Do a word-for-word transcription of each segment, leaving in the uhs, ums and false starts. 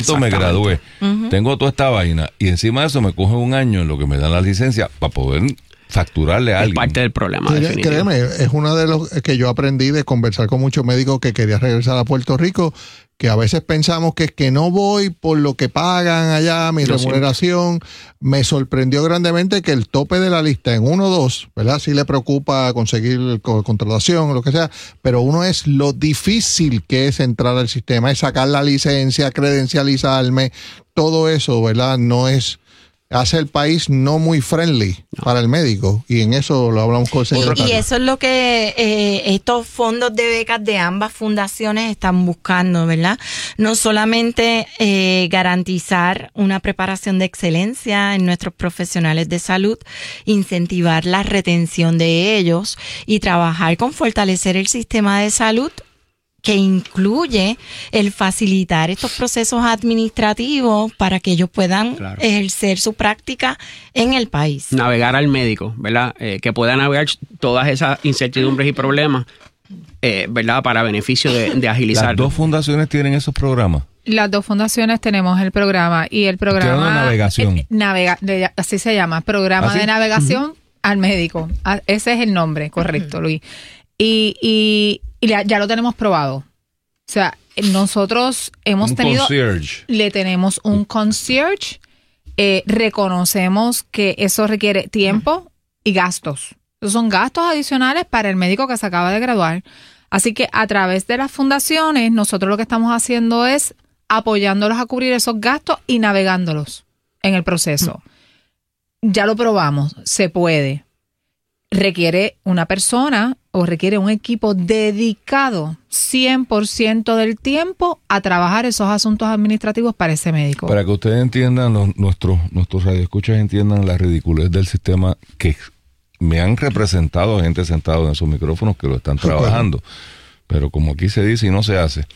momento me gradué, uh-huh. tengo toda esta vaina y encima de eso me coge un año en lo que me dan la licencia para poder facturarle a alguien. Es parte del problema. Créeme, créeme, es una de los que yo aprendí de conversar con muchos médicos que querían regresar a Puerto Rico, que a veces pensamos que es que no voy por lo que pagan allá, mi no remuneración. Siempre. Me sorprendió grandemente que el tope de la lista en uno o dos, ¿verdad? Sí le preocupa conseguir contratación o lo que sea, pero uno es lo difícil que es entrar al sistema, es sacar la licencia, credencializarme, todo eso, ¿verdad? No es... hace el país no muy friendly no. para el médico, y en eso lo hablamos con el secretario. Y, y eso es lo que eh, estos fondos de becas de ambas fundaciones están buscando, ¿verdad? No solamente eh, garantizar una preparación de excelencia en nuestros profesionales de salud, incentivar la retención de ellos y trabajar con fortalecer el sistema de salud, que incluye el facilitar estos procesos administrativos para que ellos puedan claro. ejercer su práctica en el país. Navegar al médico, ¿verdad? Eh, que pueda navegar todas esas incertidumbres y problemas, eh, ¿verdad? Para beneficio de, de agilizar. ¿Las dos fundaciones tienen esos programas? Las dos fundaciones tenemos el programa y el programa... de navegación. Eh, navega, de, así se llama, programa ¿Ah, sí? de navegación uh-huh. al médico. Ah, ese es el nombre, correcto, Luis. Y... y Y ya lo tenemos probado. O sea, nosotros hemos un tenido... concierge. Le tenemos un concierge. Eh, reconocemos que eso requiere tiempo y gastos. Esos son gastos adicionales para el médico que se acaba de graduar. Así que a través de las fundaciones, nosotros lo que estamos haciendo es apoyándolos a cubrir esos gastos y navegándolos en el proceso. Ya lo probamos. Se puede. Requiere una persona o requiere un equipo dedicado cien por ciento del tiempo a trabajar esos asuntos administrativos para ese médico. Para que ustedes entiendan, los, nuestros, nuestros radioescuchas entiendan la ridiculez del sistema, que me han representado gente sentada en esos micrófonos que lo están trabajando. Pero como aquí se dice y no se hace,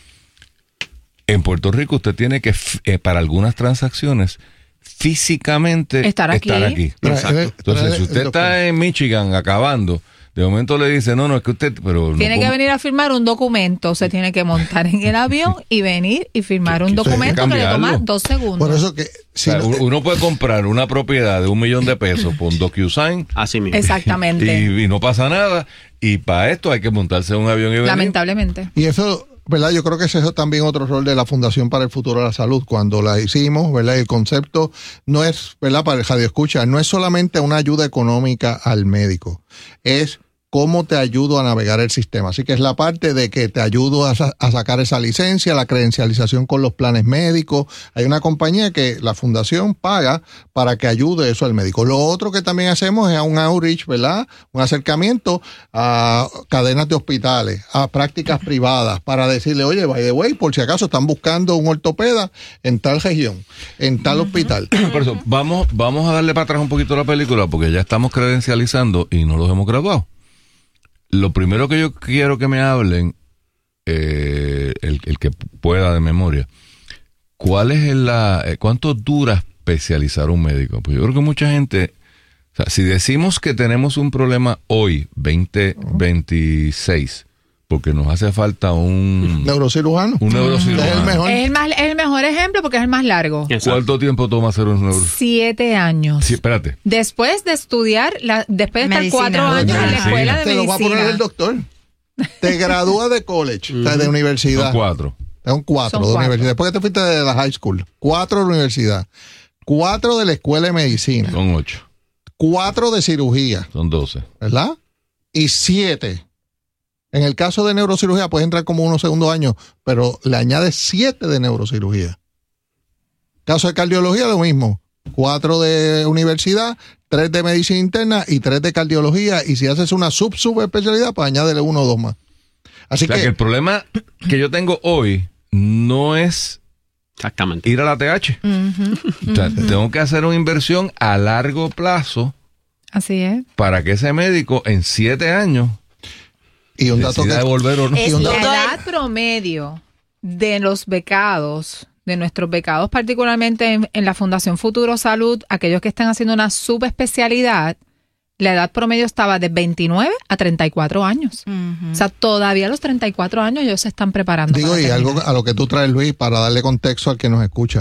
en Puerto Rico usted tiene que, eh, para algunas transacciones, físicamente estar aquí. Estar aquí. Exacto. Entonces, si usted está en Michigan acabando, de momento le dice, no, no, es que usted... pero Tiene no que venir a firmar un documento, se tiene que montar en el avión y venir y firmar un documento que, que le toma dos segundos. Por eso que... Si o sea, no, uno puede comprar una propiedad de un millón de pesos por un DocuSign. Así mismo. Exactamente. Y, y no pasa nada. Y para esto hay que montarse en un avión y venir. Lamentablemente. Y eso... ¿verdad? Yo creo que ese es también otro rol de la Fundación para el Futuro de la Salud. Cuando la hicimos, ¿verdad? El concepto no es, ¿verdad? Para el radio escucha, no es solamente una ayuda económica al médico, es cómo te ayudo a navegar el sistema. Así que es la parte de que te ayudo a, a sacar esa licencia, la credencialización con los planes médicos. Hay una compañía que la fundación paga para que ayude eso al médico. Lo otro que también hacemos es un outreach, ¿verdad? Un acercamiento a cadenas de hospitales, a prácticas privadas, para decirle, oye, by the way, por si acaso están buscando un ortopeda en tal región, en tal uh-huh. hospital. Por eso, vamos, vamos a darle para atrás un poquito la película, porque ya estamos credencializando y no los hemos graduado. Lo primero que yo quiero que me hablen, eh, el, el que pueda de memoria, ¿cuál es la, eh, cuánto dura especializar un médico? Pues yo creo que mucha gente, o sea, si decimos que tenemos un problema hoy, veinte veintiséis, porque nos hace falta un neurocirujano. Un neurocirujano. Es el mejor, es el más, es el mejor ejemplo porque es el más largo. ¿Cuánto tiempo toma hacer un neurocirujano? Siete años. Sí, espérate. Después de estudiar, la, después de estar medicina. cuatro años medicina. en la escuela de Te medicina. Te lo va a poner el doctor. Te gradúas de college, uh-huh. o sea, de universidad. Son cuatro. Son cuatro Son de cuatro. universidad. Después que te fuiste de la high school. Cuatro de la universidad. Cuatro de la escuela de medicina. Son ocho. Cuatro de cirugía. Son doce. ¿Verdad? Y siete. En el caso de neurocirugía puedes entrar como unos segundos años, pero le añades siete de neurocirugía. Caso de cardiología, lo mismo. Cuatro de universidad, tres de medicina interna y tres de cardiología. Y si haces una sub-subespecialidad, pues añádele uno o dos más. Así o sea, que, que el problema que yo tengo hoy no es exactamente ir a la T H. Uh-huh. O sea, uh-huh. tengo que hacer una inversión a largo plazo. Así es. Para que ese médico en siete años y un dato que devolver o no. Es la edad promedio de los becados, de nuestros becados, particularmente en, en la Fundación Futuro Salud, aquellos que están haciendo una subespecialidad, la edad promedio estaba de veintinueve a treinta y cuatro años. Uh-huh. O sea, todavía a los treinta y cuatro años ellos se están preparando. Digo, y algo a lo que tú traes, Luis, para darle contexto al que nos escucha.